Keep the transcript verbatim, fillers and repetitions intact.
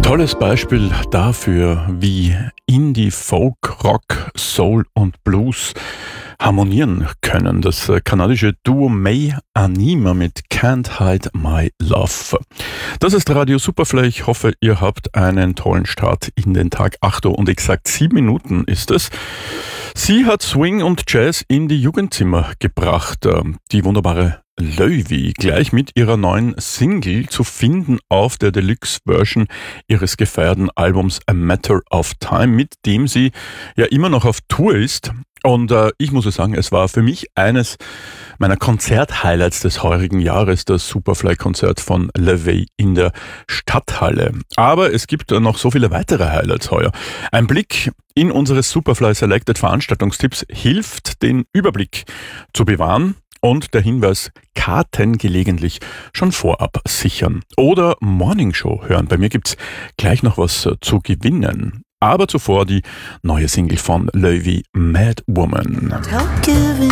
Tolles Beispiel dafür, wie Indie, Folk, Rock, Soul und Blues harmonieren können. Das äh, kanadische Duo May Anima mit Can't Hide My Love. Das ist Radio Superfly. Ich hoffe, ihr habt einen tollen Start in den Tag. acht Uhr und exakt sieben Minuten ist es. Sie hat Swing und Jazz in die Jugendzimmer gebracht. Die wunderbare Löwy, gleich mit ihrer neuen Single zu finden auf der Deluxe-Version ihres gefeierten Albums A Matter of Time, mit dem sie ja immer noch auf Tour ist. Und äh, ich muss sagen, es war für mich eines meiner Konzert-Highlights des heurigen Jahres, das Superfly-Konzert von Löwy in der Stadthalle. Aber es gibt noch so viele weitere Highlights heuer. Ein Blick in unsere Superfly Selected Veranstaltungstipps hilft, den Überblick zu bewahren. Und der Hinweis, Karten gelegentlich schon vorab sichern. Oder Morningshow hören. Bei mir gibt's gleich noch was zu gewinnen. Aber zuvor die neue Single von Löwy, Mad Woman.